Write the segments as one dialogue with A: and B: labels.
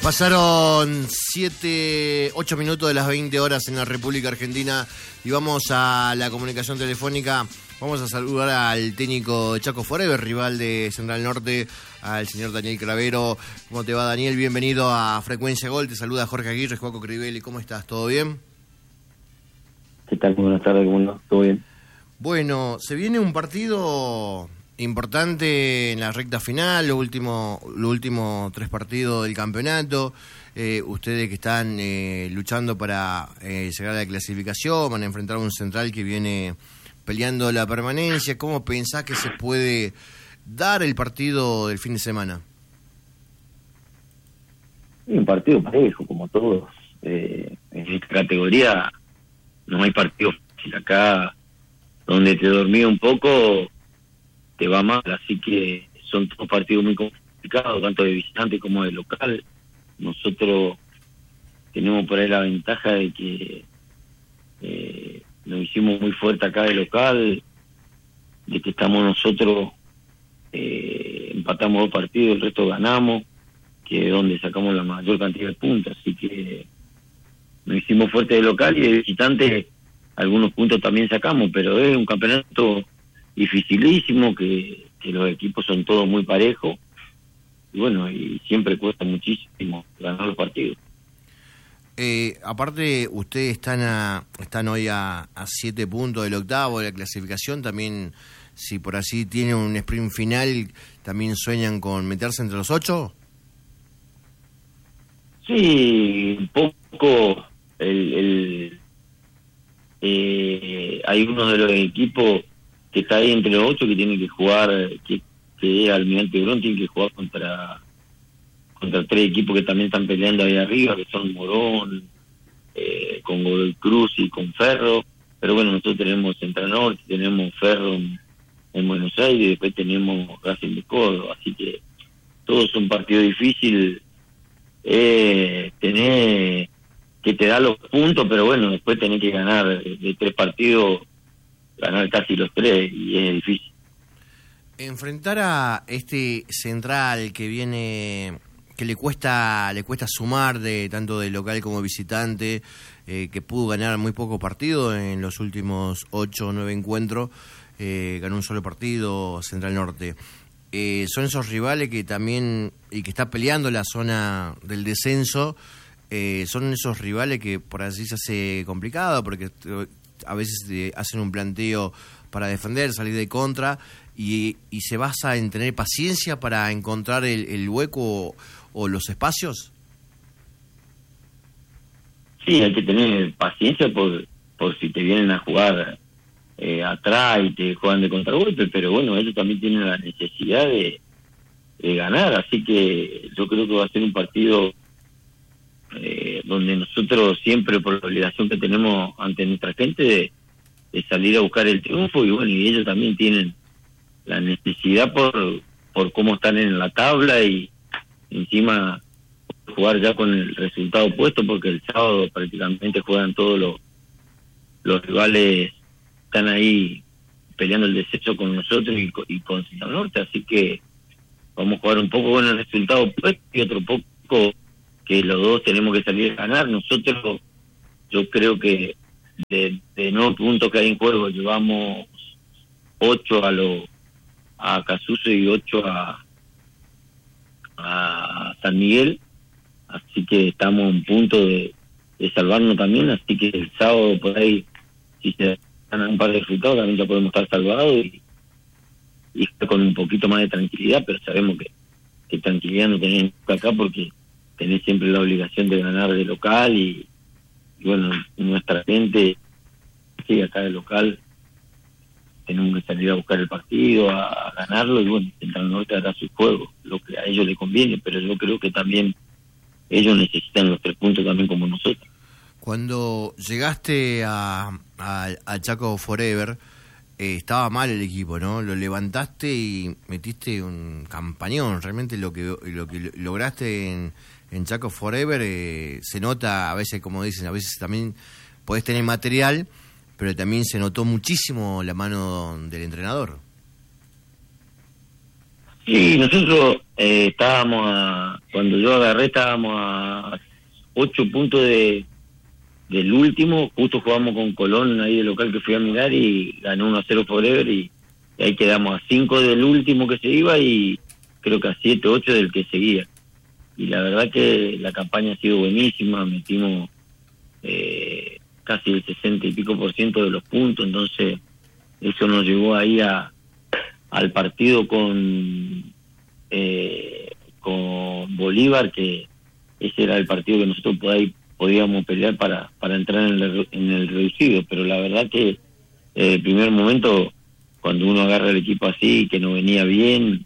A: Pasaron 8 minutos de las 20 horas en la República Argentina y vamos a la comunicación telefónica. Vamos a saludar al técnico de Chaco Forever, rival de Central Norte, al señor Daniel Cravero. ¿Cómo te va, Daniel? Bienvenido a Frecuencia Gol. Te saluda Jorge Aguirre, Joaco Crivelli. ¿Cómo estás? ¿Todo bien?
B: ¿Qué tal? Buenas tardes, ¿cómo andás? ¿Todo bien?
A: Bueno, se viene un partido importante en la recta final, los últimos 3 partidos del campeonato. Ustedes que están luchando para llegar a la clasificación, van a enfrentar a un Central que viene peleando la permanencia. ¿Cómo pensás que se puede dar el partido del fin de semana?
B: Un partido parejo, como todos. En esta categoría no hay partido fácil. Acá, donde te dormí un poco, te va mal. Así que son todos partidos muy complicados, tanto de visitante como de local. Nosotros tenemos por ahí la ventaja de que nos hicimos muy fuerte acá de local, de que estamos nosotros, empatamos 2 partidos, el resto ganamos, que es donde sacamos la mayor cantidad de puntos. Así que nos hicimos fuerte de local y de visitante algunos puntos también sacamos, pero es un campeonato dificilísimo, que los equipos son todos muy parejos y bueno, y siempre cuesta muchísimo ganar los partidos.
A: Aparte, ustedes están hoy a 7 puntos del octavo de la clasificación. También, si por así tienen un sprint final, ¿también sueñan con meterse entre los 8?
B: Sí, un poco. Hay uno de los equipos que está ahí entre los 8 que tiene que jugar, que es Almirante Brown, tiene que jugar contra 3 equipos que también están peleando ahí arriba, que son Morón, con Godoy Cruz y con Ferro. Pero bueno, nosotros tenemos Central Norte, tenemos Ferro en Buenos Aires y después tenemos Racing de Córdoba. Así que todos son partidos difíciles. Tener que te da los puntos, pero bueno, después tenés que ganar de 3 partidos, ganar casi los 3, y es difícil.
A: Enfrentar a este Central que viene, que le cuesta sumar tanto de local como visitante, que pudo ganar muy pocos partidos en los últimos 8 o 9 encuentros, ganó un solo partido Central Norte. Son esos rivales que también, y que está peleando la zona del descenso, son esos rivales que por así se hace complicado, porque a veces hacen un planteo para defender, salir de contra, y se basa en tener paciencia para encontrar el hueco o los espacios.
B: Sí, hay que tener paciencia por si te vienen a jugar atrás y te juegan de contragolpe, pero bueno, ellos también tienen la necesidad de ganar, así que yo creo que va a ser un partido donde nosotros siempre, por la obligación que tenemos ante nuestra gente, de salir a buscar el triunfo, y bueno, y ellos también tienen la necesidad por cómo están en la tabla, y encima jugar ya con el resultado puesto, porque el sábado prácticamente juegan todos los rivales, están ahí peleando el descenso con nosotros y con Central Norte, así que vamos a jugar un poco con el resultado puesto y otro poco que los dos tenemos que salir a ganar. Nosotros, yo creo que de 9 puntos que hay en juego, llevamos 8 a Casuso y 8 a San Miguel, así que estamos a un punto de salvarnos también, así que el sábado por ahí, si se ganan un par de resultados, también ya podemos estar salvados y estar con un poquito más de tranquilidad, pero sabemos que tranquilidad no tenemos acá, porque tenés siempre la obligación de ganar de local, y bueno, nuestra gente sigue acá de local, tenemos que salir a buscar el partido, a ganarlo, y bueno, Central Norte hará su juego, lo que a ellos les conviene, pero yo creo que también ellos necesitan los 3 puntos también como nosotros.
A: Cuando llegaste a Chaco Forever, estaba mal el equipo, ¿no? Lo levantaste y metiste un campañón. Realmente lo que lograste en Chaco Forever se nota, a veces, como dicen, a veces también podés tener material, pero también se notó muchísimo la mano del entrenador.
B: Sí, nosotros estábamos cuando yo agarré estábamos a 8 puntos del último, justo jugamos con Colón ahí de local que fui a mirar y ganó 1-0 Forever y ahí quedamos a 5 del último que se iba y creo que a 7, 8 del que seguía. Y la verdad que la campaña ha sido buenísima, metimos casi el 60 y pico % de los puntos, entonces eso nos llevó ahí al partido con Bolívar, que ese era el partido que nosotros podíamos pelear para entrar en el reducido, pero la verdad que el primer momento, cuando uno agarra el equipo así, que no venía bien,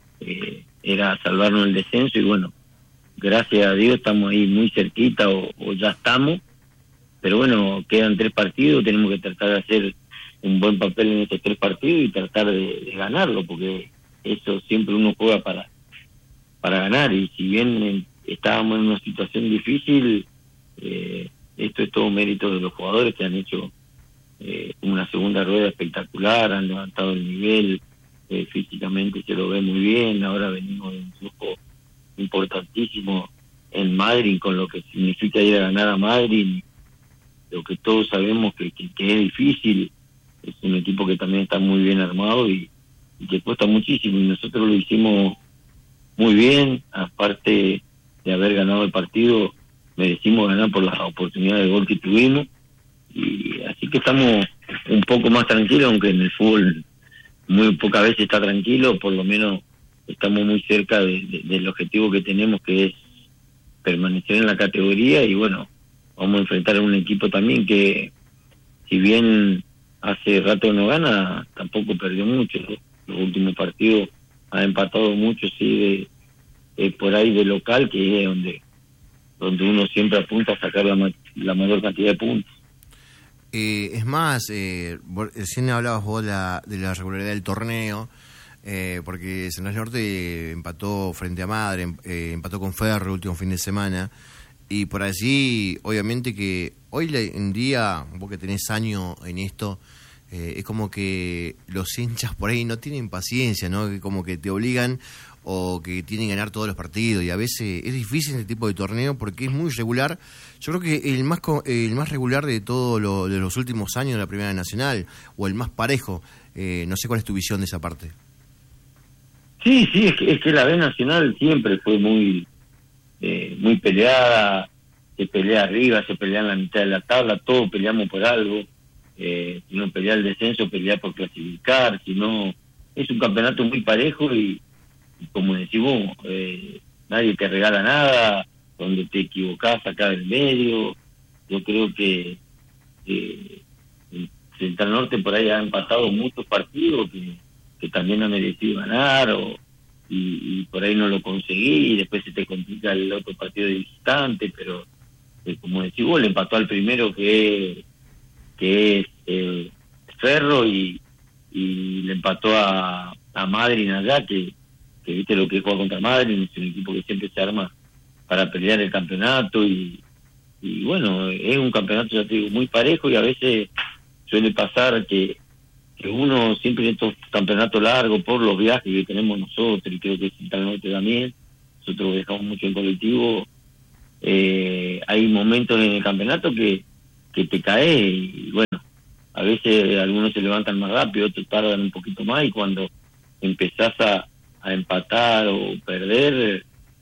B: era salvarnos el descenso y bueno, gracias a Dios estamos ahí muy cerquita o ya estamos, pero bueno, quedan 3 partidos, tenemos que tratar de hacer un buen papel en estos 3 partidos y tratar de ganarlo, porque eso siempre uno juega para ganar, y si bien estábamos en una situación difícil, esto es todo mérito de los jugadores que han hecho una segunda rueda espectacular, han levantado el nivel, físicamente se lo ve muy bien, ahora venimos de un grupo importantísimo en Madrid, con lo que significa ir a ganar a Madrid, lo que todos sabemos que es difícil, es un equipo que también está muy bien armado y que cuesta muchísimo, y nosotros lo hicimos muy bien, aparte de haber ganado el partido, merecimos ganar por las oportunidades de gol que tuvimos, y así que estamos un poco más tranquilos, aunque en el fútbol muy pocas veces está tranquilo, por lo menos estamos muy cerca del objetivo que tenemos, que es permanecer en la categoría, y bueno, vamos a enfrentar a un equipo también que, si bien hace rato no gana, tampoco perdió mucho, ¿no? Los últimos partidos ha empatado mucho, sí, por ahí de local, que es donde uno siempre apunta a sacar la mayor cantidad de puntos.
A: Es más, recién hablabas vos de la regularidad del torneo, porque Central Norte empató frente a Madre, empató con Ferro el último fin de semana, y por allí, obviamente que hoy en día, vos que tenés años en esto, es como que los hinchas por ahí no tienen paciencia, ¿no? Que como que te obligan o que tienen que ganar todos los partidos, y a veces es difícil este tipo de torneo porque es muy regular. Yo creo que el más regular de todos de los últimos años de la Primera Nacional, o el más parejo. No sé cuál es tu visión de esa parte.
B: Sí, es que la B Nacional siempre fue muy peleada, se pelea arriba, se pelea en la mitad de la tabla, todos peleamos por algo, si no pelea el descenso, pelea por clasificar, si no, es un campeonato muy parejo y como decimos, nadie te regala nada, donde te equivocás acá del medio. Yo creo que el Central Norte por ahí ha empatado muchos partidos que también ha merecido ganar, y por ahí no lo conseguí, y después se te complica el otro partido de visitante, pero como decimos, le empató al primero que es Ferro, y le empató a Madrid allá, que viste lo que juega contra Madrid, es un equipo que siempre se arma para pelear el campeonato, y bueno, es un campeonato, ya te digo, muy parejo, y a veces suele pasar que uno siempre en estos campeonatos largos, por los viajes que tenemos nosotros, y creo que Central Norte también, nosotros viajamos mucho en colectivo, hay momentos en el campeonato que te cae, y bueno, a veces algunos se levantan más rápido, otros tardan un poquito más, y cuando empezás a empatar o perder,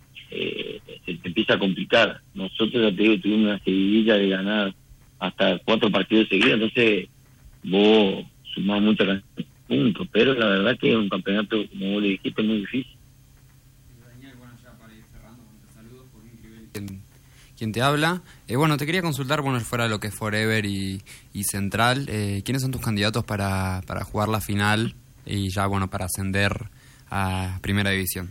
B: se te empieza a complicar. Nosotros, ya te digo, tuvimos una seguidilla de ganar hasta 4 partidos seguidos, entonces vos sumás mucha cantidad de puntos, pero la verdad que es un campeonato, como vos le dijiste, muy difícil.
C: Daniel, bueno, ya para ir cerrando, con saludos por increíble quien te habla. Bueno, te quería consultar, bueno, fuera de lo que es Forever y Central, ¿quiénes son tus candidatos para jugar la final y ya, bueno, para ascender a Primera División?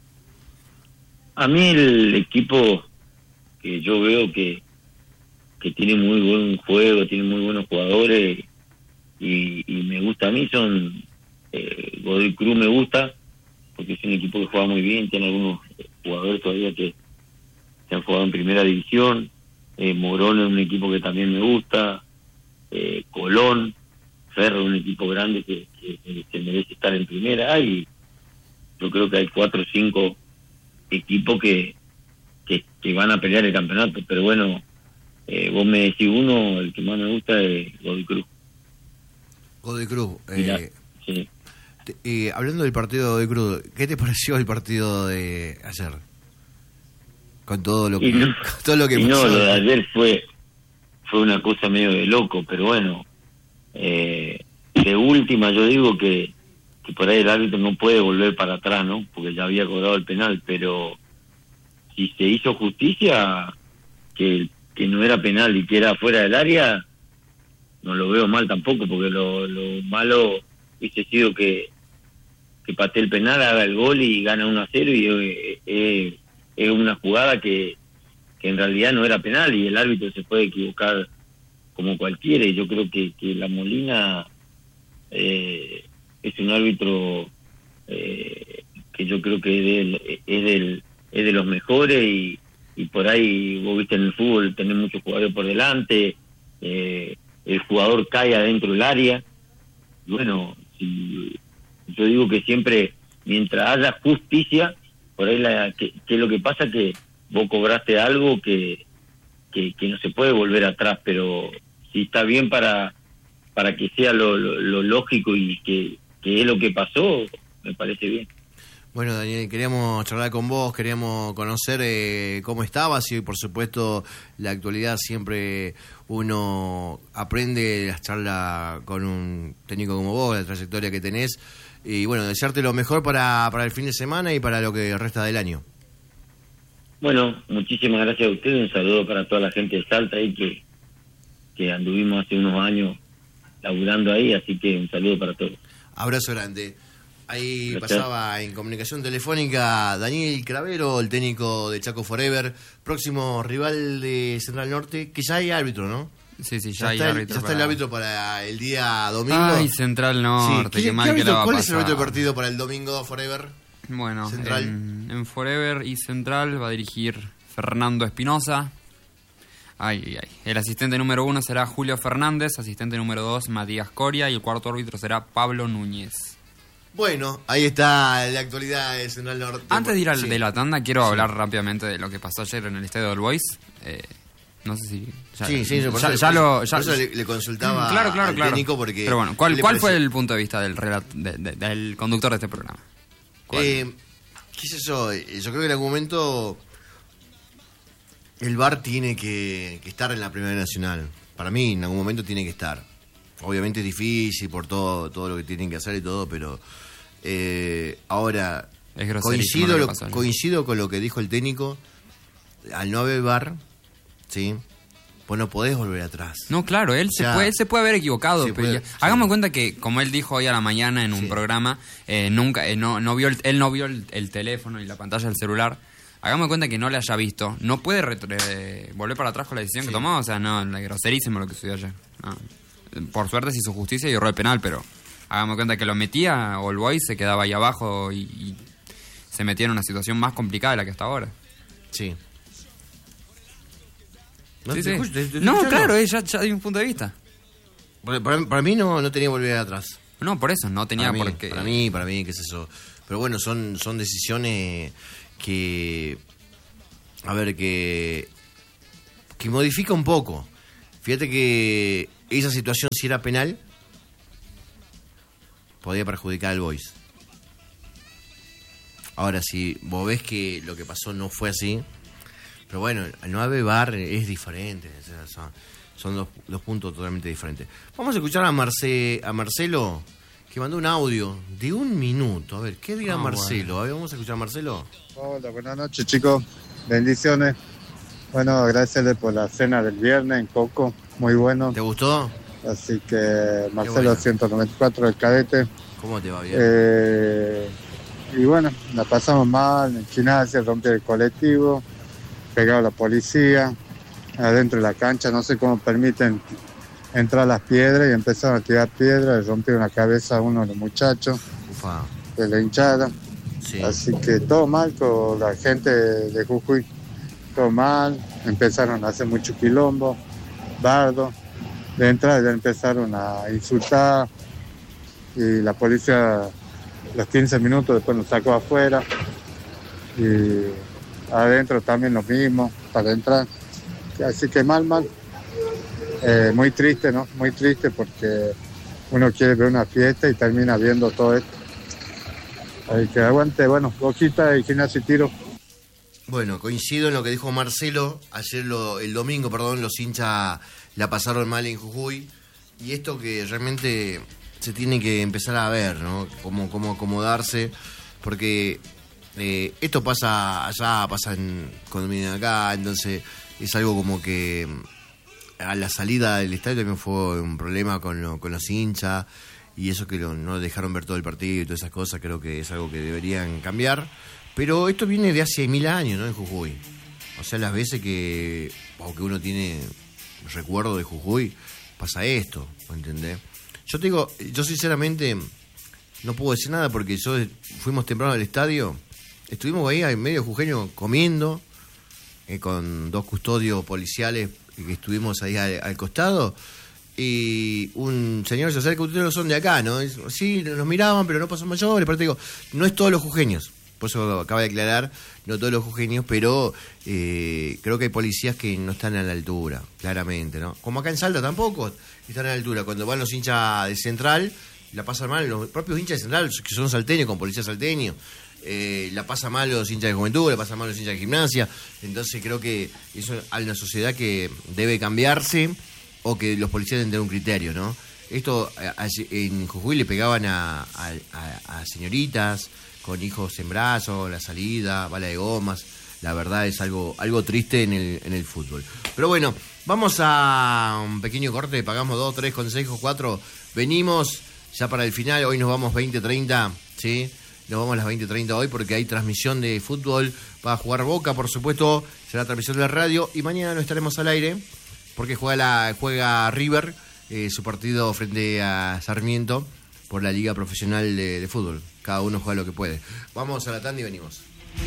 B: A mí el equipo que yo veo que tiene muy buen juego, tiene muy buenos jugadores, y me gusta a mí, son Godoy Cruz, me gusta porque es un equipo que juega muy bien, tiene algunos jugadores todavía que se han jugado en Primera División, Morón es un equipo que también me gusta, Colón, Ferro, un equipo grande que merece estar en primera, y yo creo que hay 4 o 5 equipos que que van a pelear el campeonato, pero bueno, vos me decís uno, el que más me gusta es Godoy Cruz.
A: Godoy Cruz.
B: Sí.
A: Hablando del partido de Godoy Cruz, ¿qué te pareció el partido de ayer? Con todo lo que, pasó.
B: No, lo de ayer fue una cosa medio de loco, pero bueno, de última yo digo que por ahí el árbitro no puede volver para atrás, ¿no? Porque ya había cobrado el penal, pero si se hizo justicia, que no era penal y que era fuera del área, no lo veo mal tampoco, porque lo malo hubiese sido que patee el penal, haga el gol y gana 1-0 y es una jugada que en realidad no era penal y el árbitro se puede equivocar como cualquiera, y yo creo que la Molina es un árbitro que yo creo que es de los mejores, y por ahí vos viste en el fútbol tener muchos jugadores por delante, el jugador cae adentro del área, y bueno, yo digo que siempre mientras haya justicia, por ahí que es lo que pasa, que vos cobraste algo que no se puede volver atrás, pero si está bien para que sea lo lógico y que es lo que pasó, me parece bien.
A: Bueno, Daniel, queríamos charlar con vos, queríamos conocer cómo estabas, y por supuesto la actualidad siempre uno aprende las charlas con un técnico como vos, la trayectoria que tenés, y bueno, desearte lo mejor para el fin de semana y para lo que resta del año.
B: Bueno, muchísimas gracias a ustedes, un saludo para toda la gente de Salta ahí que anduvimos hace unos años laburando ahí, así que un saludo para todos.
A: Abrazo grande. Ahí
B: Gracias.
A: pasaba en comunicación telefónica Daniel Cravero, el técnico de Chaco Forever, próximo rival de Central Norte, que ya hay árbitro, ¿no?
C: Sí,
A: Ya
C: hay
A: está,
C: árbitro.
A: ya está el árbitro para el día domingo.
C: Ay, Central Norte,
A: Sí.
C: qué mal que la va a
A: ¿Cuál
C: pasar.
A: es el árbitro del partido para el domingo, Forever?
C: Bueno,
A: Central.
C: en Forever y Central va a dirigir Fernando Espinosa. Ay. El asistente número 1 será Julio Fernández, asistente número 2 Matías Coria, y el cuarto árbitro será Pablo Núñez.
A: Bueno, ahí está la actualidad de Central Norte.
C: Antes de ir
A: Sí.
C: de la tanda, quiero hablar rápidamente de lo que pasó ayer en el estadio del Boys. No sé si...
A: Por eso le consultaba
C: Claro.
A: al técnico, porque...
C: Pero bueno, ¿cuál fue el punto de vista del conductor de este programa?
A: ¿Qué sé yo? Yo creo que en algún momento el VAR tiene que estar en la Primera Nacional. Para mí, en algún momento tiene que estar. Obviamente es difícil por todo lo que tienen que hacer y todo, pero ahora
C: Es groserísimo lo que pasó, ¿no?
A: coincido con lo que dijo el técnico. Al no haber VAR, ¿sí? Pues no podés volver atrás.
C: No, claro, él se puede haber equivocado,
A: Sí,
C: pero
A: puede,
C: hagamos cuenta que, como él dijo hoy a la mañana en un programa, nunca no vio el teléfono y la pantalla del celular. Hagamos cuenta que no le haya visto, no puede volver para atrás con la decisión que tomó. O sea, no, groserísimo lo que sucedió ayer. No. Por suerte se hizo justicia y erró el penal, pero hagamos cuenta que lo metía, o el Boys se quedaba ahí abajo y se metía en una situación más complicada de la que está ahora.
A: Sí.
C: Sí. No, claro, ya hay un punto de vista.
A: Para mí no tenía que volver atrás.
C: No, por eso, no tenía
A: para
C: por qué.
A: Para mí, qué es eso. Pero bueno, son decisiones que modifica un poco. Fíjate que esa situación, si era penal, podía perjudicar al Boys. Ahora, si vos ves que lo que pasó no fue así, pero bueno, al no haber VAR es diferente. O sea, son dos puntos totalmente diferentes. Vamos a escuchar a Marcelo, que mandó un audio de 1 minuto. A ver, ¿qué dirá Marcelo?
C: Bueno.
A: A ver, vamos a escuchar a Marcelo.
D: Hola, buenas noches, chicos. Bendiciones. Bueno, agradecerle por la cena del viernes en Coco. Muy bueno.
A: ¿Te gustó?
D: Así que Marcelo,
A: bueno.
D: 194 del cadete.
A: ¿Cómo te va? Bien.
D: Y bueno, la pasamos mal en gimnasia, rompió el colectivo, pegado a la policía, adentro de la cancha, no sé cómo permiten entrar las piedras, y empezaron a tirar piedras, le rompieron la cabeza a uno de los muchachos
A: Ufa.
D: de la hinchada.
A: Sí.
D: Así que todo mal con la gente de Jujuy, todo mal, empezaron a hacer mucho quilombo, bardo, de entrada ya empezaron a insultar, y la policía los 15 minutos después nos sacó afuera, y adentro también lo mismo, para entrar. Así que mal. Muy triste, ¿no? Muy triste porque uno quiere ver una fiesta y termina viendo todo esto. Así que aguante, bueno, Boquita y Gimnasia y Tiro.
A: Bueno, coincido en lo que dijo Marcelo. Ayer, el domingo, los hinchas la pasaron mal en Jujuy. Y esto que realmente se tiene que empezar a ver, ¿no? Cómo acomodarse. Porque esto pasa allá, cuando vienen acá. Entonces es algo como que a la salida del estadio también fue un problema con los hinchas. Y eso que no dejaron ver todo el partido y todas esas cosas, creo que es algo que deberían cambiar. Pero esto viene de hace 1000 años, ¿no? En Jujuy. O sea, las veces que uno tiene recuerdo de Jujuy, pasa esto, ¿entendés? Yo te digo, yo sinceramente no puedo decir nada porque fuimos temprano al estadio, estuvimos ahí en medio jujeño comiendo, con 2 custodios policiales que estuvimos ahí al costado, y un señor se acerca, ustedes no son de acá, ¿no? Sí, nos miraban, pero no pasó mayores, pero te digo, no es todos los jujeños. Por eso acaba de aclarar, no todos los jujeños, pero creo que hay policías que no están a la altura, claramente, ¿no? Como acá en Salta tampoco están a la altura. Cuando van los hinchas de Central, la pasan mal los propios hinchas de Central, que son salteños, con policías salteños. La pasa mal los hinchas de Juventud, la pasa mal los hinchas de Gimnasia. Entonces creo que eso hay una sociedad que debe cambiarse, o que los policías deben tener un criterio, ¿no? Esto en Jujuy le pegaban a señoritas con hijos en brazos, la salida, bala de gomas. La verdad es algo triste en el fútbol. Pero bueno, vamos a un pequeño corte, pagamos 2, 3 consejos, 4. Venimos ya para el final, hoy nos vamos 20-30, ¿sí? Nos vamos a las 20:30 hoy porque hay transmisión de fútbol. Va a jugar Boca, por supuesto, será transmisión de la radio. Y mañana no estaremos al aire porque juega River su partido frente a Sarmiento por la Liga Profesional de Fútbol. Cada uno juega lo que puede. Vamos a la tanda y venimos.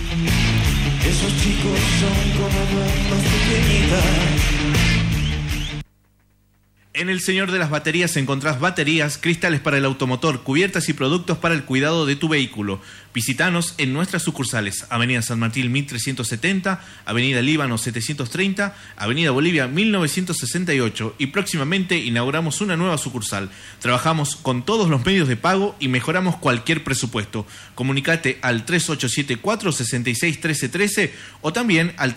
E: Esos chicos son como bombas pequeñitas.
F: En El Señor de las Baterías encontrás baterías, cristales para el automotor, cubiertas y productos para el cuidado de tu vehículo. Visítanos en nuestras sucursales: Avenida San Martín 1370, Avenida Líbano 730, Avenida Bolivia 1968 y próximamente inauguramos una nueva sucursal. Trabajamos con todos los medios de pago y mejoramos cualquier presupuesto. Comunicate al 3874-661313 o también al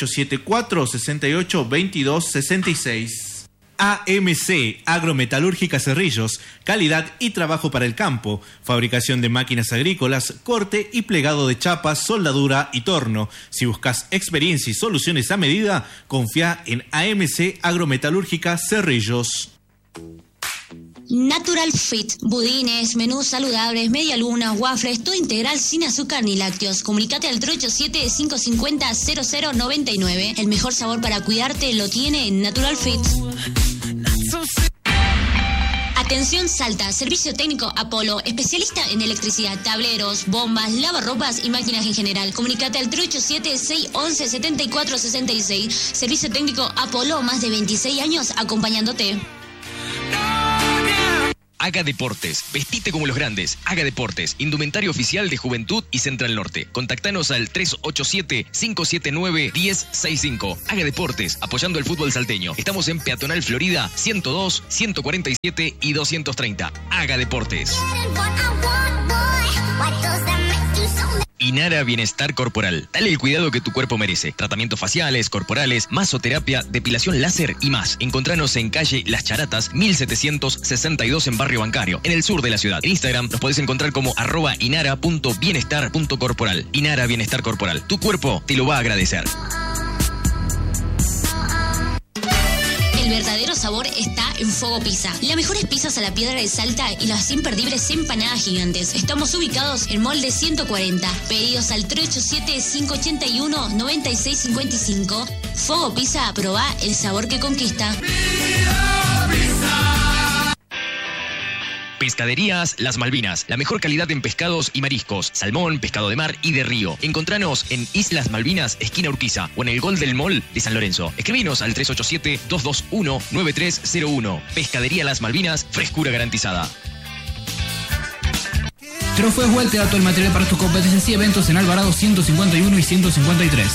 F: 3874-682266. AMC, Agrometalúrgica Cerrillos, calidad y trabajo para el campo, fabricación de máquinas agrícolas, corte y plegado de chapas, soldadura y torno. Si buscas experiencia y soluciones a medida, confía en AMC Agrometalúrgica Cerrillos.
G: Natural Fit, budines, menús saludables, medialunas, waffles, todo integral sin azúcar ni lácteos. Comunicate al 387-550-0099. El mejor sabor para cuidarte lo tiene Natural Fit. Atención Salta, servicio técnico Apolo, especialista en electricidad, tableros, bombas, lavarropas y máquinas en general. Comunicate al 387-611-7466. Servicio técnico Apolo, más de 26 años acompañándote.
H: Haga Deportes, vestite como los grandes. Haga Deportes, indumentario oficial de Juventud y Central Norte. Contactanos al 387-579-1065. Haga Deportes, apoyando el fútbol salteño. Estamos en Peatonal Florida, 102, 147 y 230. Haga Deportes. Inara Bienestar Corporal. Dale el cuidado que tu cuerpo merece. Tratamientos faciales, corporales, masoterapia, depilación láser y más. Encontranos en calle Las Charatas, 1762 en Barrio Bancario, en el sur de la ciudad. En Instagram nos podés encontrar como @inara.bienestar.corporal. Inara Bienestar Corporal. Tu cuerpo te lo va a agradecer.
G: El verdadero sabor está en Fuego Pizza. Las mejores pizzas a la piedra de Salta y las imperdibles empanadas gigantes. Estamos ubicados en Molde 140. Pedidos al 387-581-9655. Fuego Pizza, probá el sabor que conquista.
H: Pescaderías Las Malvinas, la mejor calidad en pescados y mariscos, salmón, pescado de mar y de río. Encontranos en Islas Malvinas, esquina Urquiza, o en el Golden Mall de San Lorenzo. Escribinos al 387-221-9301. Pescadería Las Malvinas, frescura garantizada.
I: Trofeos Well te da todo el material para tus competencias y eventos en Alvarado 151 y 153.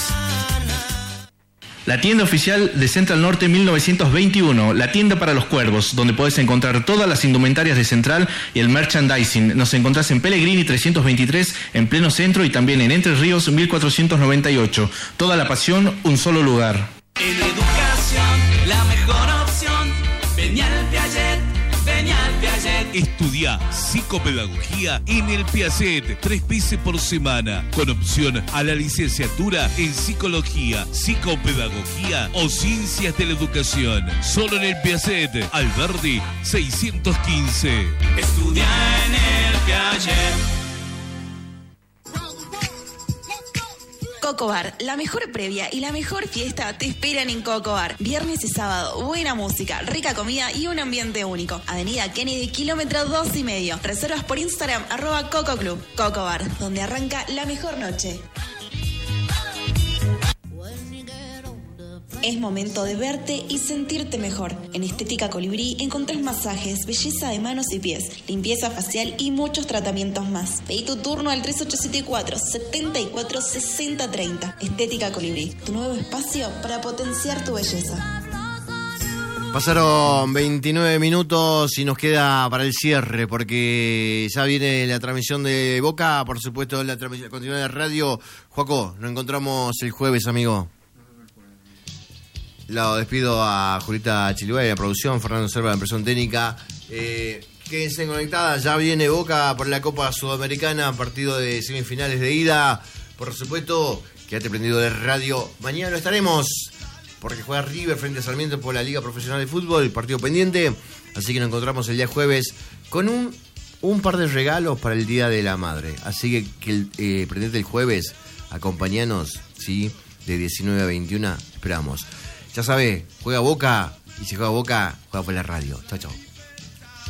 F: La tienda oficial de Central Norte 1921, la tienda para los cuervos, donde podés encontrar todas las indumentarias de Central y el merchandising. Nos encontrás en Pellegrini 323, en pleno centro, y también en Entre Ríos 1498. Toda la pasión, un solo lugar.
E: En educación, la mejor opción. Benial Piaget, Benial Piaget.
J: Estudia psicopedagogía en el Piaget, 3 veces por semana, con opción a la licenciatura en psicología, psicopedagogía o ciencias de la educación. Solo en el Piaget, Alberdi 615.
E: Estudia en el Piaget.
K: Coco Bar, la mejor previa y la mejor fiesta te esperan en Coco Bar. Viernes y sábado, buena música, rica comida y un ambiente único. Avenida Kennedy, kilómetro 2,5. Reservas por Instagram, @CocoClub. Coco Bar, donde arranca la mejor noche. Es momento de verte y sentirte mejor. En Estética Colibrí encontrás masajes, belleza de manos y pies, limpieza facial y muchos tratamientos más. Pedí tu turno al 3874 74 60 30. Estética Colibrí, tu nuevo espacio para potenciar tu belleza.
A: Pasaron 29 minutos y nos queda para el cierre, porque ya viene la transmisión de Boca, por supuesto la transmisión continua de radio. Joaco, nos encontramos el jueves, amigo. Lo despido a Julita Chilibay, la producción, Fernando Serva, la impresión técnica. Quédense conectadas, ya viene Boca por la Copa Sudamericana, partido de semifinales de ida. Por supuesto, quédate prendido de radio. Mañana estaremos, porque juega River frente a Sarmiento por la Liga Profesional de Fútbol, el partido pendiente. Así que nos encontramos el día jueves con un par de regalos para el Día de la Madre. Así que prendete el jueves, acompañanos, ¿sí? De 19 a 21, esperamos. Ya sabés, juega Boca, y si juega Boca, juega por la radio. Chao, chao.